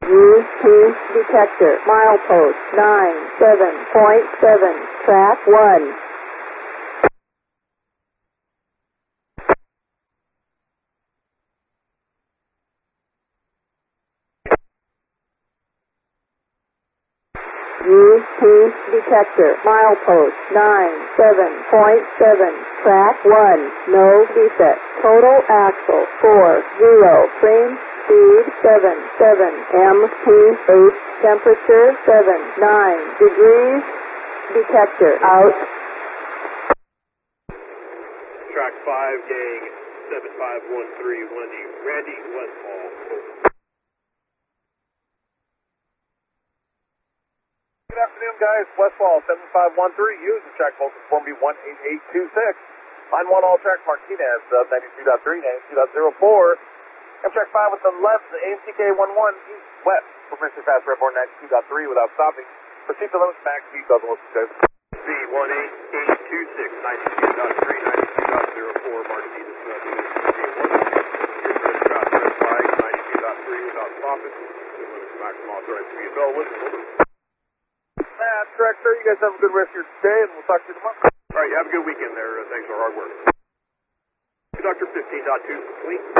UP detector, milepost 97.7, track 1. UP detector, milepost 97.7, track 1, no defect, total axle 40, frame speed 77, MPH temperature 79 degrees, detector out. Track 5, gang 7513, Randy Westfall. Good afternoon, guys. Westfall 7513. Use the track posted Form B 18826. Line 1 all track Martinez, 92.3, 92.04. Track 5 with the left, the AMTK 11 east west. Permission fast Redbourne 92.3 without stopping. Proceed to limit max speed, doesn't look good. B 18826, 92.3, 92.04, Martinez, fast red flag, 92.3 without stopping. Limit maximum authorized speed. Bell, listen. That's correct, sir. You guys have a good rest of your day, and we'll talk to you tomorrow. All right, you have a good weekend there. Thanks for hard work. Conductor 15.2 complete.